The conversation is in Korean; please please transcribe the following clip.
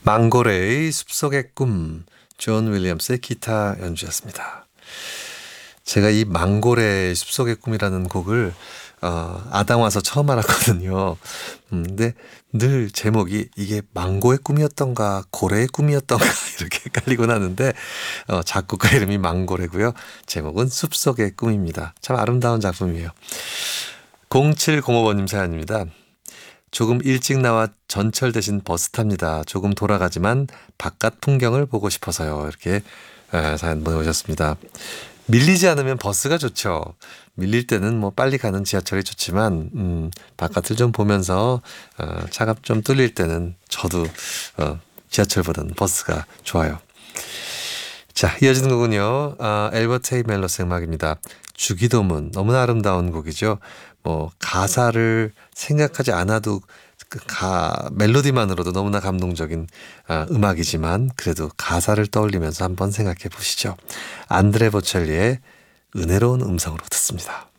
망고레의 숲속의 꿈, 존 윌리엄스의 기타 연주였습니다. 제가 이 망고레의 숲속의 꿈이라는 곡을 아당 와서 처음 알았거든요. 근데 늘 제목이 이게 망고의 꿈이었던가 고래의 꿈이었던가 이렇게 헷갈리곤 하는데 작곡가 이름이 망고레고요. 제목은 숲속의 꿈입니다. 참 아름다운 작품이에요. 0705번님 사연입니다. 조금 일찍 나와 전철 대신 버스 탑니다. 조금 돌아가지만 바깥 풍경을 보고 싶어서요. 이렇게 사연 보내오셨습니다. 밀리지 않으면 버스가 좋죠. 밀릴 때는 뭐 빨리 가는 지하철이 좋지만 바깥을 좀 보면서 차가 좀 뚫릴 때는 저도 지하철보다는 버스가 좋아요. 자, 이어지는 곡은요. 엘버트 헤이멜로스 음악입니다. 주기도문, 너무나 아름다운 곡이죠. 뭐 가사를 생각하지 않아도 멜로디만으로도 너무나 감동적인 음악이지만 그래도 가사를 떠올리면서 한번 생각해 보시죠. 안드레 보첼리의 은혜로운 음성으로 듣습니다.